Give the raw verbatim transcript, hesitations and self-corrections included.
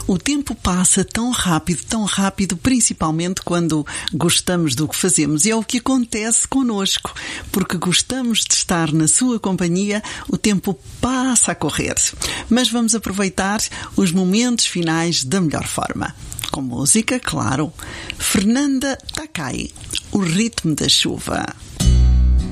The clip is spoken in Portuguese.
O tempo passa tão rápido, tão rápido, principalmente quando gostamos do que fazemos. E é o que acontece connosco. Porque gostamos de estar na sua companhia, o tempo passa a correr. Mas vamos aproveitar os momentos finais da melhor forma. Com música, claro. Fernanda Takai, O Ritmo da Chuva.